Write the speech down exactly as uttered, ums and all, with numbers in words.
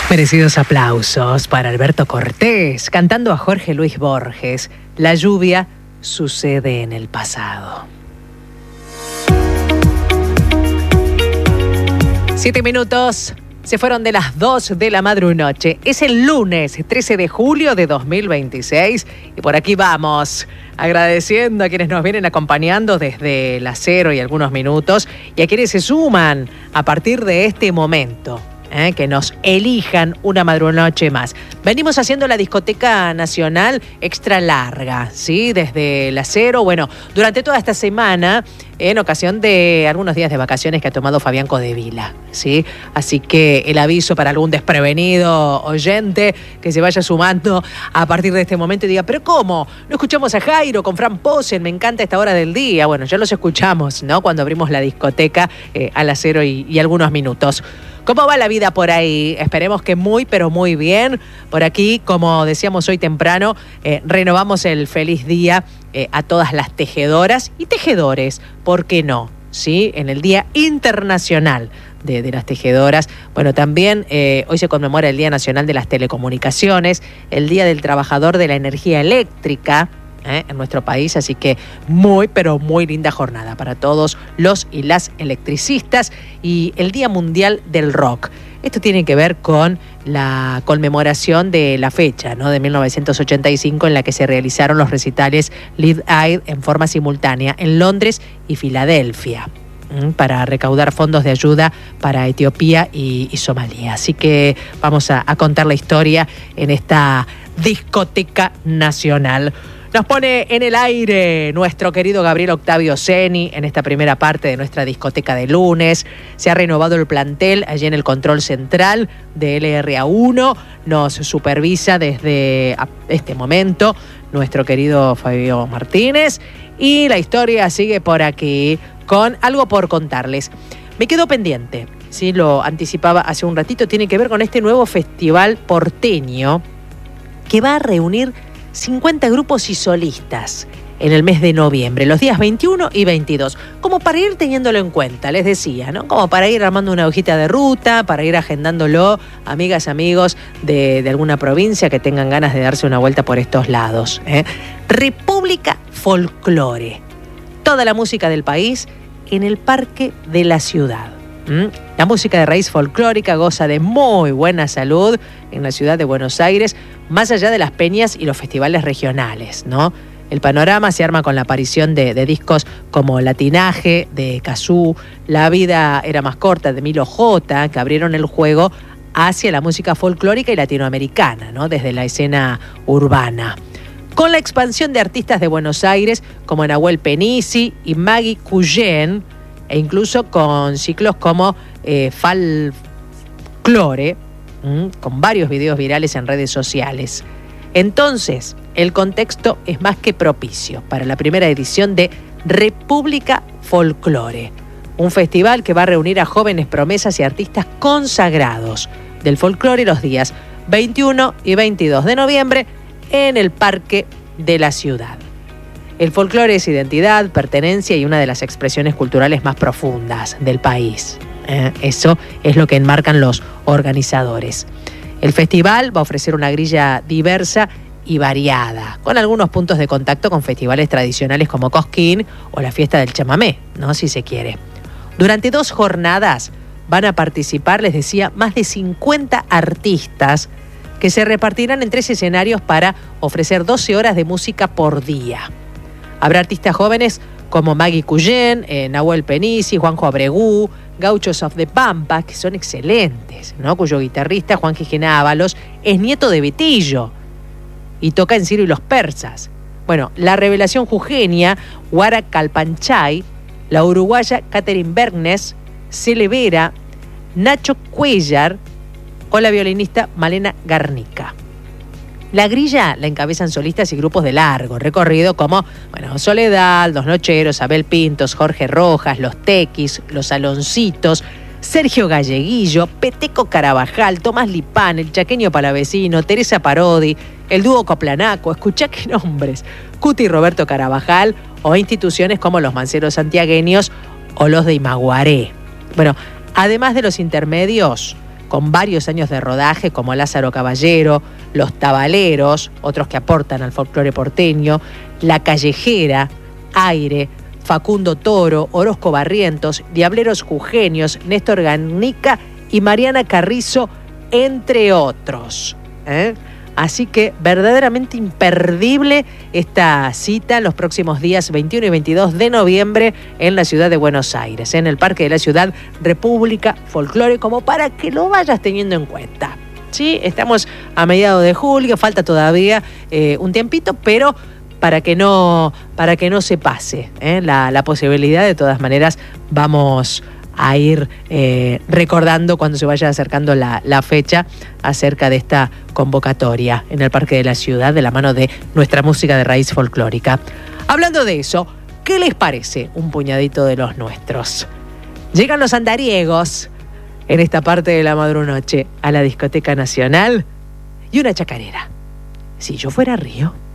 Merecidos aplausos para Alberto Cortés, cantando a Jorge Luis Borges. La lluvia sucede en el pasado. Siete minutos. Se fueron de las dos de la madrunoche. Es el lunes trece de julio de dos mil veintiséis y por aquí vamos agradeciendo a quienes nos vienen acompañando desde las cero y algunos minutos y a quienes se suman a partir de este momento. ¿Eh? Que nos elijan una madrunoche más. Venimos haciendo la discoteca nacional extra larga, ¿sí? Desde la cero, bueno, durante toda esta semana, en ocasión de algunos días de vacaciones que ha tomado Fabián Codevila, ¿sí? Así que el aviso para algún desprevenido oyente que se vaya sumando a partir de este momento y diga, ¿pero cómo? ¿No escuchamos a Jairo con Fran Posen? Me encanta esta hora del día. Bueno, ya los escuchamos, ¿no? Cuando abrimos la discoteca eh, a las cero y, y algunos minutos. ¿Cómo va la vida por ahí? Esperemos que muy, pero muy bien. Por aquí, como decíamos hoy temprano, eh, renovamos el feliz día eh, a todas las tejedoras y tejedores, ¿por qué no? ¿Sí? En el Día Internacional de, de las Tejedoras. Bueno, también eh, hoy se conmemora el Día Nacional de las Telecomunicaciones, el Día del Trabajador de la Energía Eléctrica, ¿eh? en nuestro país, así que muy, pero muy linda jornada para todos los y las electricistas y el Día Mundial del Rock. Esto tiene que ver con la conmemoración de la fecha, ¿no? de mil novecientos ochenta y cinco en la que se realizaron los recitales Live Aid en forma simultánea en Londres y Filadelfia para recaudar fondos de ayuda para Etiopía y, y Somalia. Así que vamos a, a contar la historia en esta discoteca nacional. Nos pone en el aire nuestro querido Gabriel Octavio Ceni en esta primera parte de nuestra discoteca de lunes. Se ha renovado el plantel allí en el control central de L R A uno. Nos supervisa desde este momento nuestro querido Fabio Martínez. Y la historia sigue por aquí con algo por contarles. Me quedo pendiente, sí, lo anticipaba hace un ratito, tiene que ver con este nuevo festival porteño que va a reunir cincuenta grupos y solistas en el mes de noviembre, los días veintiuno y veintidós, como para ir teniéndolo en cuenta, les decía, ¿no? Como para ir armando una hojita de ruta, para ir agendándolo, amigas, amigos de, de alguna provincia que tengan ganas de darse una vuelta por estos lados. ¿eh? República Folclore, toda la música del país en el Parque de la Ciudad. ¿Mm? La música de raíz folclórica goza de muy buena salud en la ciudad de Buenos Aires, más allá de las peñas y los festivales regionales, ¿no? El panorama se arma con la aparición de, de discos como Latinaje, de Cazú, La vida era más corta, de Milo J, que abrieron el juego hacia la música folclórica y latinoamericana, ¿no? Desde la escena urbana. Con la expansión de artistas de Buenos Aires como Nahuel Penisi y Maggie Cuyen, e incluso con ciclos como eh, Folklore, mmm, con varios videos virales en redes sociales. Entonces, el contexto es más que propicio para la primera edición de República Folclore, un festival que va a reunir a jóvenes promesas y artistas consagrados del folclore los días veintiuno y veintidós de noviembre en el Parque de la Ciudad. El folclore es identidad, pertenencia y una de las expresiones culturales más profundas del país. Eh, eso es lo que enmarcan los organizadores. El festival va a ofrecer una grilla diversa y variada, con algunos puntos de contacto con festivales tradicionales como Cosquín o la fiesta del chamamé, ¿no? Si se quiere. Durante dos jornadas van a participar, les decía, más de cincuenta artistas que se repartirán en tres escenarios para ofrecer doce horas de música por día. Habrá artistas jóvenes como Maggie Cuyen, eh, Nahuel Penisi, Juanjo Abregú, Gauchos of the Pampa, que son excelentes, ¿no? Cuyo guitarrista, Juan Quijena Ábalos, es nieto de Betillo y toca en Ciro y los Persas. Bueno, la revelación jujeña, Guara Calpanchay, la uruguaya Catherine Bergnes, Cele Vera, Nacho Cuellar o la violinista Malena Garnica. La grilla la encabezan solistas y grupos de largo recorrido como bueno, Soledad, Los Nocheros, Abel Pintos, Jorge Rojas, Los Tequis, Los Aloncitos, Sergio Galleguillo, Peteco Carabajal, Tomás Lipán, el Chaqueño Palavecino, Teresa Parodi, el dúo Coplanaco, escuchá qué nombres, Cuti Roberto Carabajal o instituciones como los Manceros Santiagueños o los de Imaguaré. Bueno, además de los intermedios, con varios años de rodaje, como Lázaro Caballero, Los Tabaleros, otros que aportan al folclore porteño, La Callejera, Aire, Facundo Toro, Orozco Barrientos, Diableros Jujeños, Néstor Garnica y Mariana Carrizo, entre otros. ¿eh? Así que verdaderamente imperdible esta cita los próximos días veintiuno y veintidós de noviembre en la ciudad de Buenos Aires, en el Parque de la Ciudad, República Folclore, como para que lo vayas teniendo en cuenta. Sí, estamos a mediados de julio, falta todavía eh, un tiempito, pero para que no, para que no se pase ¿eh? la, la posibilidad, de todas maneras vamos a ir eh, recordando cuando se vaya acercando la, la fecha acerca de esta convocatoria en el Parque de la Ciudad, de la mano de nuestra música de raíz folclórica. Hablando de eso, ¿qué les parece un puñadito de los nuestros? Llegan los andariegos en esta parte de la madrunoche a la Discoteca Nacional y una chacarera. Si yo fuera Río.